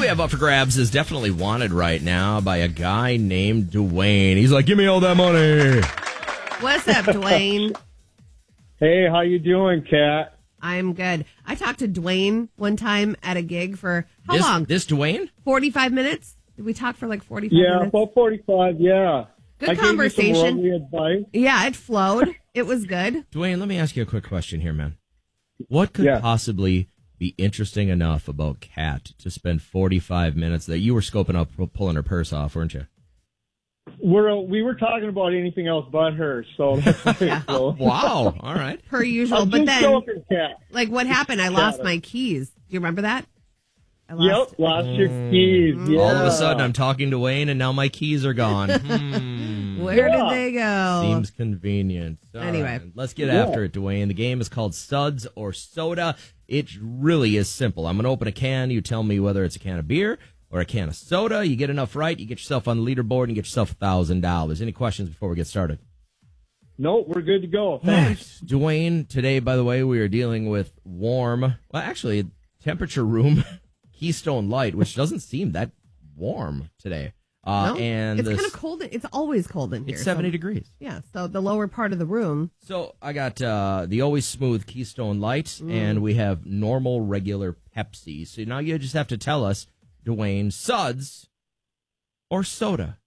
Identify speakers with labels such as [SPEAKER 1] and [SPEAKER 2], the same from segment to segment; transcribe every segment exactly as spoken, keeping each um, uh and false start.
[SPEAKER 1] we have up for grabs is definitely wanted right now by a guy named Dwayne. He's like, give me all that money.
[SPEAKER 2] What's up, Dwayne?
[SPEAKER 3] Hey, how you doing, Kat?
[SPEAKER 2] I'm good. I talked to Dwayne one time at a gig for how
[SPEAKER 1] this,
[SPEAKER 2] long?
[SPEAKER 1] This Dwayne?
[SPEAKER 2] forty-five minutes? Did we talk for like forty-five
[SPEAKER 3] yeah,
[SPEAKER 2] minutes?
[SPEAKER 3] Yeah, about forty-five, yeah.
[SPEAKER 2] Good
[SPEAKER 3] I
[SPEAKER 2] conversation.
[SPEAKER 3] Gave you some worldly advice.
[SPEAKER 2] Yeah, it flowed. It was good.
[SPEAKER 1] Dwayne, let me ask you a quick question here, man. What could
[SPEAKER 3] yeah.
[SPEAKER 1] possibly be interesting enough about Kat to spend forty-five minutes that you were scoping up pulling her purse off, weren't you?
[SPEAKER 3] We're, we were talking about anything else but her, so that's
[SPEAKER 2] yeah.
[SPEAKER 1] Wow, all right.
[SPEAKER 2] Per usual,
[SPEAKER 3] I'm
[SPEAKER 2] but
[SPEAKER 3] just
[SPEAKER 2] then,
[SPEAKER 3] joking, Kat.
[SPEAKER 2] like what happened? I lost my keys. Do you remember that?
[SPEAKER 3] I lost, yep, lost your keys. Yeah.
[SPEAKER 1] All of a sudden, I'm talking to Wayne, and now my keys are gone. Hmm.
[SPEAKER 2] Where
[SPEAKER 3] yeah.
[SPEAKER 2] did they go?
[SPEAKER 1] Seems convenient. All
[SPEAKER 2] anyway,
[SPEAKER 1] right, let's get
[SPEAKER 3] yeah.
[SPEAKER 1] after it, Dwayne. The game is called Suds or Soda. It really is simple. I'm going to open a can. You tell me whether it's a can of beer or a can of soda. You get enough right, you get yourself on the leaderboard and get yourself one thousand dollars. Any questions before we get started?
[SPEAKER 3] No, we're good to go. Thanks.
[SPEAKER 1] Right. Dwayne, today, by the way, we are dealing with warm, well, actually, temperature room Keystone Light, which doesn't seem that warm today. Uh,
[SPEAKER 2] no,
[SPEAKER 1] and
[SPEAKER 2] it's
[SPEAKER 1] this,
[SPEAKER 2] kind of cold. It's always cold in here.
[SPEAKER 1] It's seventy
[SPEAKER 2] so,
[SPEAKER 1] degrees.
[SPEAKER 2] Yeah, so the lower part of the room.
[SPEAKER 1] So I got uh, the Always Smooth Keystone Light, mm. and we have normal, regular Pepsi. So now you just have to tell us, Dwayne, suds or soda?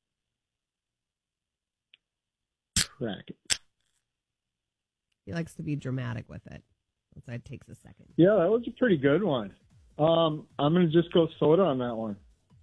[SPEAKER 3] Crack it.
[SPEAKER 2] He likes to be dramatic with it. That takes a second.
[SPEAKER 3] Yeah, that was a pretty good one. Um, I'm going to just go soda on that one.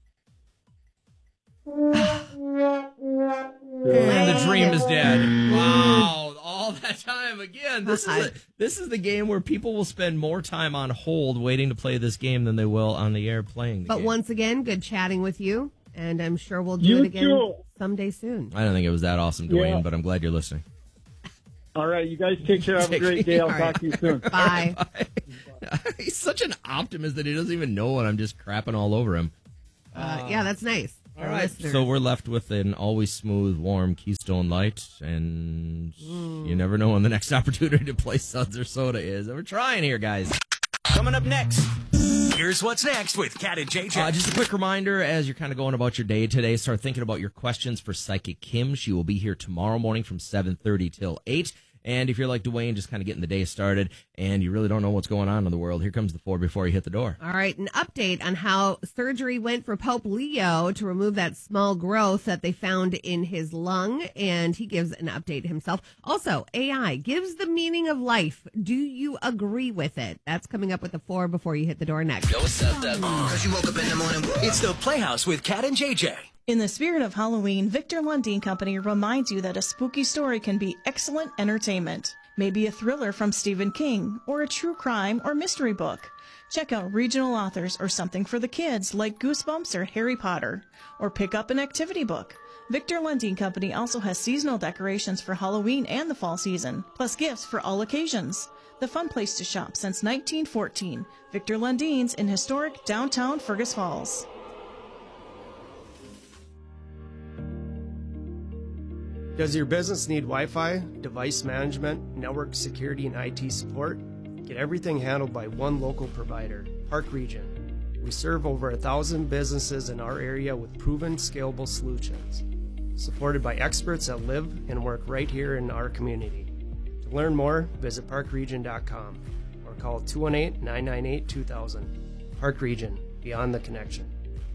[SPEAKER 1] And the dream is dead. Wow, all that time again. This is a, this is the game where people will spend more time on hold waiting to play this game than they will on the air playing the
[SPEAKER 2] but
[SPEAKER 1] game.
[SPEAKER 2] But once again, good chatting with you, and I'm sure we'll do
[SPEAKER 3] you
[SPEAKER 2] it again
[SPEAKER 3] too.
[SPEAKER 2] someday soon.
[SPEAKER 1] I don't think it was that awesome, Dwayne,
[SPEAKER 3] yeah.
[SPEAKER 1] but I'm glad you're listening.
[SPEAKER 3] All right, you guys take care. Have a great day. I'll talk
[SPEAKER 2] right.
[SPEAKER 3] to you soon.
[SPEAKER 2] Bye.
[SPEAKER 1] Bye. He's such an optimist that he doesn't even know when I'm just crapping all over him.
[SPEAKER 2] Uh, yeah, that's nice.
[SPEAKER 1] All right, so we're left with an always smooth, warm Keystone Light, and mm. you never know when the next opportunity to play Suds or Soda is. We're trying here, guys.
[SPEAKER 4] Coming up next, here's what's next with Kat and J J.
[SPEAKER 1] Uh, just a quick reminder, as you're kind of going about your day today, start thinking about your questions for Psychic Kim. She will be here tomorrow morning from seven thirty till eight. And if you're like Dwayne, just kind of getting the day started and you really don't know what's going on in the world, here comes the four before you hit the door.
[SPEAKER 2] All right, an update on how surgery went for Pope Leo to remove that small growth that they found in his lung, and he gives an update himself. Also, A I gives the meaning of life. Do you agree with it? That's coming up with the four before you hit the door next.
[SPEAKER 4] Because you woke up in the morning. It's the Playhouse with Kat and J J.
[SPEAKER 5] In the spirit of Halloween, Victor Lundin Company reminds you that a spooky story can be excellent entertainment. Maybe a thriller from Stephen King, or a true crime or mystery book. Check out regional authors or something for the kids like Goosebumps or Harry Potter. Or pick up an activity book. Victor Lundin Company also has seasonal decorations for Halloween and the fall season, plus gifts for all occasions. The fun place to shop since nineteen fourteen. Victor Lundin's in historic downtown Fergus Falls.
[SPEAKER 6] Does your business need Wi-Fi, device management, network security, and I T support? Get everything handled by one local provider, Park Region. We serve over a thousand businesses in our area with proven, scalable solutions, supported by experts that live and work right here in our community. To learn more, visit park region dot com or call two one eight, nine nine eight, two thousand. Park Region, beyond the connection.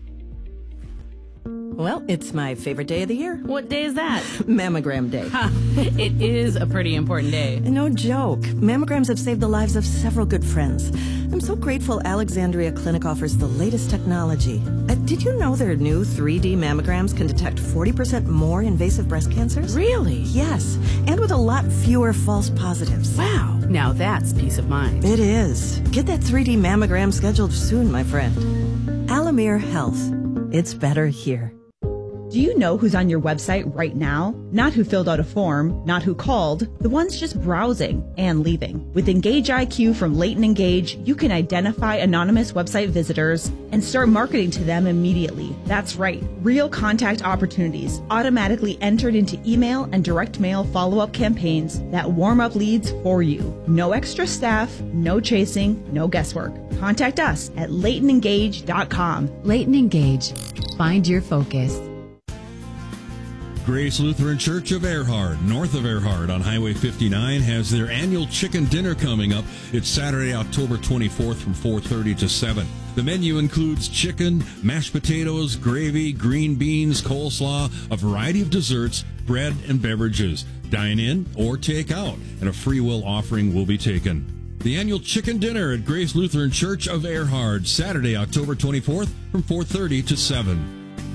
[SPEAKER 7] Well, it's my favorite day of the year.
[SPEAKER 8] What day is that?
[SPEAKER 7] Mammogram Day.
[SPEAKER 8] Ha, it is a pretty important day.
[SPEAKER 7] No joke. Mammograms have saved the lives of several good friends. I'm so grateful Alexandria Clinic offers the latest technology. Uh, did you know their new three D mammograms can detect forty percent more invasive breast cancers?
[SPEAKER 8] Really?
[SPEAKER 7] Yes, and with a lot fewer false positives.
[SPEAKER 8] Wow. Now that's peace of mind.
[SPEAKER 7] It is. Get that three D mammogram scheduled soon, my friend. Alamere Health. It's better here.
[SPEAKER 9] Do you know who's on your website right now? Not who filled out a form, not who called, the ones just browsing and leaving. With Engage I Q from Leighton Engage, you can identify anonymous website visitors and start marketing to them immediately. That's right, real contact opportunities automatically entered into email and direct mail follow-up campaigns that warm up leads for you. No extra staff, no chasing, no guesswork. Contact us at leighton engage dot com.
[SPEAKER 8] Leighton Engage. Find your focus.
[SPEAKER 10] Grace Lutheran Church of Earhart, north of Earhart on Highway fifty-nine, has their annual chicken dinner coming up. It's Saturday, October twenty-fourth from four thirty to seven. The menu includes chicken, mashed potatoes, gravy, green beans, coleslaw, a variety of desserts, bread, and beverages. Dine in or take out, and a free will offering will be taken. The annual chicken dinner at Grace Lutheran Church of Earhart, Saturday, October twenty-fourth from four thirty to seven.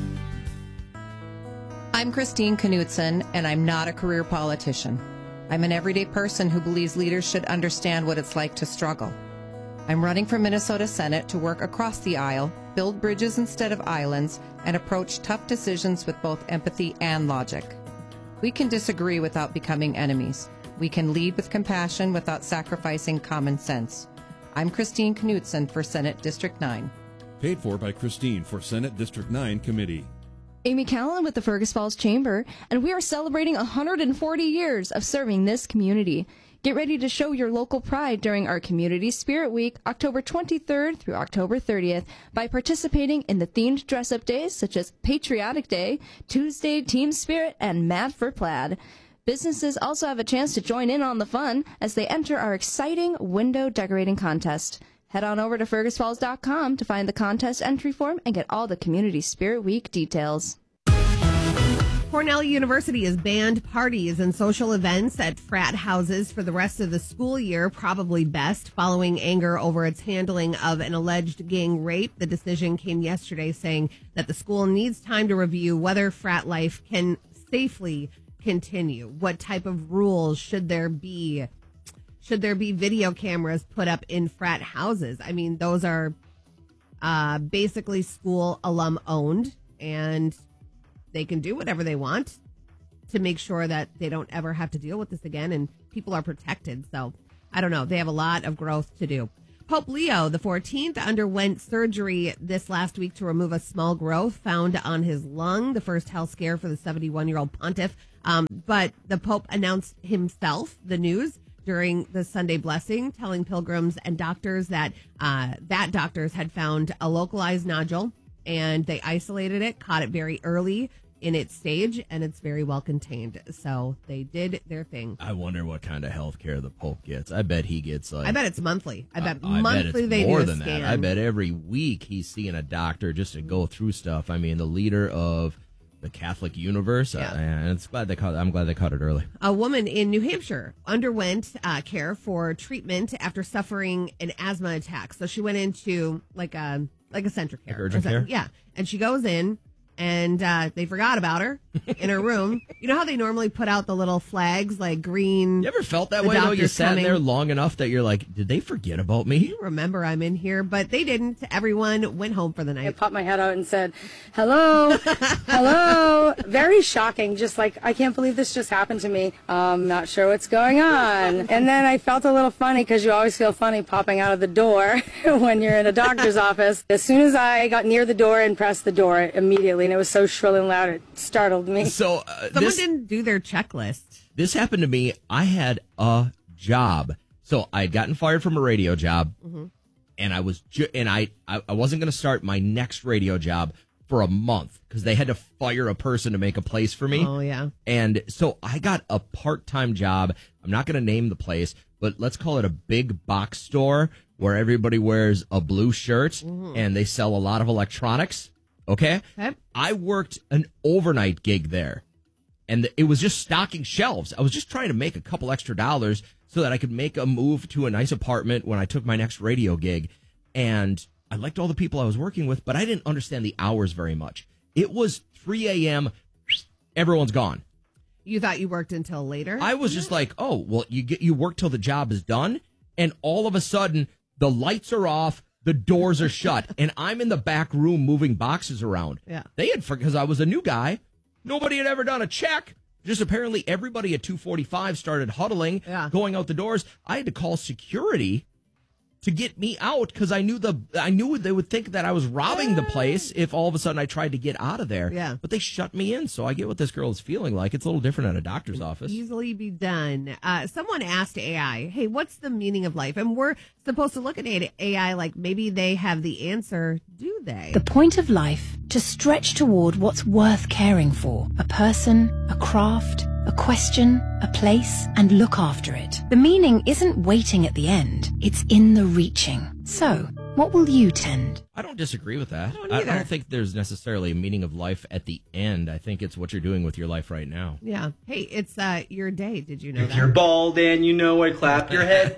[SPEAKER 11] I'm Christine Knutson, and I'm not a career politician. I'm an everyday person who believes leaders should understand what it's like to struggle. I'm running for Minnesota Senate to work across the aisle, build bridges instead of islands, and approach tough decisions with both empathy and logic. We can disagree without becoming enemies. We can lead with compassion without sacrificing common sense. I'm Christine Knutson for Senate District nine.
[SPEAKER 10] Paid for by Christine for Senate District nine Committee.
[SPEAKER 12] Amy Callan with the Fergus Falls Chamber, and we are celebrating one hundred forty years of serving this community. Get ready to show your local pride during our Community Spirit Week, October twenty-third through October thirtieth, by participating in the themed dress-up days such as Patriotic Day, Tuesday Team Spirit, and Mad for Plaid. Businesses also have a chance to join in on the fun as they enter our exciting window decorating contest. Head on over to fergus falls dot com to find the contest entry form and get all the Community Spirit Week details.
[SPEAKER 2] Cornell University has banned parties and social events at frat houses for the rest of the school year, probably best, following anger over its handling of an alleged gang rape. The decision came yesterday saying that the school needs time to review whether frat life can safely continue. What type of rules should there be? Should there be video cameras put up in frat houses? I mean, those are uh, basically school alum owned, and they can do whatever they want to make sure that they don't ever have to deal with this again, and people are protected. So I don't know. They have a lot of growth to do. Pope Leo the fourteenth underwent surgery this last week to remove a small growth found on his lung, the first health scare for the seventy-one-year-old pontiff. Um, but the Pope announced himself the news during the Sunday blessing, telling pilgrims and doctors that uh, that doctors had found a localized nodule, and they isolated it, caught it very early in its stage, and it's very well contained. So they did their thing.
[SPEAKER 1] I wonder what kind of health care the Pope gets. I bet he gets like...
[SPEAKER 2] I bet it's monthly. I bet
[SPEAKER 1] I,
[SPEAKER 2] monthly
[SPEAKER 1] I bet it's
[SPEAKER 2] they
[SPEAKER 1] more
[SPEAKER 2] do a
[SPEAKER 1] than
[SPEAKER 2] scan.
[SPEAKER 1] that. I bet every week he's seeing a doctor just to go through stuff. I mean, the leader of the Catholic universe,
[SPEAKER 2] Yeah.
[SPEAKER 1] uh, and it's glad they caught, I'm glad they caught it early.
[SPEAKER 2] A woman in New Hampshire underwent uh, care for treatment after suffering an asthma attack. So she went into like a like a centric care.
[SPEAKER 1] Like urgent
[SPEAKER 2] or something.
[SPEAKER 1] care?
[SPEAKER 2] Yeah. And she goes in, and uh, they forgot about her in her room. You know how they normally put out the little flags, like green?
[SPEAKER 1] You ever felt that
[SPEAKER 2] the
[SPEAKER 1] way, though? You
[SPEAKER 2] doctor's
[SPEAKER 1] sat
[SPEAKER 2] coming.
[SPEAKER 1] there long enough that you're like, did they forget about me?
[SPEAKER 2] Remember, I'm in here, but they didn't. Everyone went home for the night.
[SPEAKER 13] I popped my head out and said, hello, hello. Very shocking. Just like, I can't believe this just happened to me. Um, not sure what's going on. And then I felt a little funny, because you always feel funny popping out of the door when you're in a doctor's office. As soon as I got near the door and pressed the door immediately, and it was so shrill and loud, it startled me.
[SPEAKER 1] So uh,
[SPEAKER 2] Someone
[SPEAKER 1] this,
[SPEAKER 2] didn't do their checklist.
[SPEAKER 1] this happened to me. I had a job. So I had gotten fired from a radio job,
[SPEAKER 2] Mm-hmm.
[SPEAKER 1] and I was ju- and I, I, I wasn't going to start my next radio job for a month because they had to fire a person to make a place for me.
[SPEAKER 2] Oh, yeah.
[SPEAKER 1] And so I got a part-time job. I'm not going to name the place, but let's call it a big box store where everybody wears a blue shirt
[SPEAKER 2] Mhm.
[SPEAKER 1] and they sell a lot of electronics. Okay?
[SPEAKER 2] Okay.
[SPEAKER 1] I worked an overnight gig there, and it was just stocking shelves. I was just trying to make a couple extra dollars so that I could make a move to a nice apartment when I took my next radio gig. And I liked all the people I was working with, but I didn't understand the hours very much. It was three a.m., everyone's gone.
[SPEAKER 2] You thought you worked until later?
[SPEAKER 1] I was just like, oh, well, you get you work till the job is done, and all of a sudden, the lights are off, The doors are shut, and I'm in the back room moving boxes around.
[SPEAKER 2] Yeah.
[SPEAKER 1] They had, because I was a new guy, nobody had ever done a check. Just apparently everybody at two forty-five started huddling,
[SPEAKER 2] Yeah.
[SPEAKER 1] going out the doors. I had to call security to get me out because I knew the I knew they would think that I was robbing the place if all of a sudden I tried to get out of there.
[SPEAKER 2] Yeah.
[SPEAKER 1] But they shut me in, so I get what this girl is feeling like. It's a little different at a doctor's office.
[SPEAKER 2] Easily be done. Uh, someone asked A I, hey, what's the meaning of life? And we're supposed to look at A I like maybe they have the answer. Do they?
[SPEAKER 14] The point of life, to stretch toward what's worth caring for. A person, a craft, a question, a place, and look after it. The meaning isn't waiting at the end, it's in the reaching. So, what will you tend?
[SPEAKER 1] I don't disagree with that. I
[SPEAKER 2] don't
[SPEAKER 1] I, I
[SPEAKER 2] either.
[SPEAKER 1] don't think there's necessarily a meaning of life at the end. I think it's what you're doing with your life right now.
[SPEAKER 2] Yeah. Hey, it's uh, your day. Did you know
[SPEAKER 15] If
[SPEAKER 2] that?
[SPEAKER 15] you're bald and you know it, clap your head.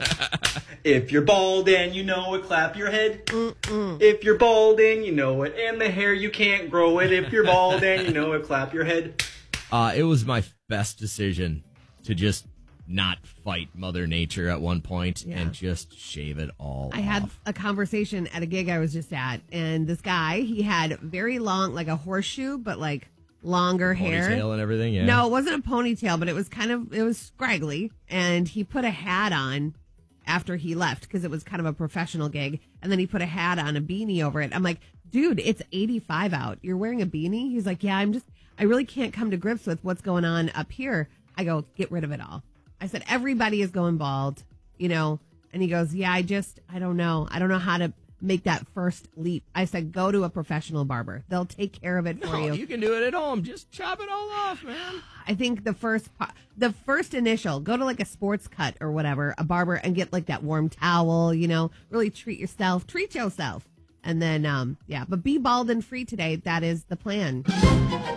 [SPEAKER 15] If you're bald and you know it, clap your head.
[SPEAKER 2] Mm-mm.
[SPEAKER 15] If you're bald and you know it, and the hair you can't grow it. If you're bald and you know it, clap your head.
[SPEAKER 1] Uh, it was my best decision to just not fight Mother Nature at one point
[SPEAKER 2] Yeah.
[SPEAKER 1] and just shave it all
[SPEAKER 2] I
[SPEAKER 1] off.
[SPEAKER 2] had a conversation at a gig I was just at, and this guy, he had very long, like a horseshoe, but like longer hair.
[SPEAKER 1] Ponytail and everything, yeah.
[SPEAKER 2] No, it wasn't a ponytail, but it was kind of, it was scraggly. And he put a hat on after he left because it was kind of a professional gig. And then he put a hat on, a beanie over it. I'm like, dude, it's eighty-five out. You're wearing a beanie? He's like, yeah, I'm just, I really can't come to grips with what's going on up here. I go, get rid of it all. I said, everybody is going bald, you know? And he goes, yeah, I just, I don't know. I don't know how to make that first leap. I said, go to a professional barber. They'll take care of it for
[SPEAKER 1] No,
[SPEAKER 2] you.
[SPEAKER 1] you can do it at home. Just chop it all off, man.
[SPEAKER 2] I think the first po- the first initial, go to like a sports cut or whatever, a barber, and get like that warm towel, you know, really treat yourself, treat yourself. And then, um, yeah, but be bald and free today. That is the plan.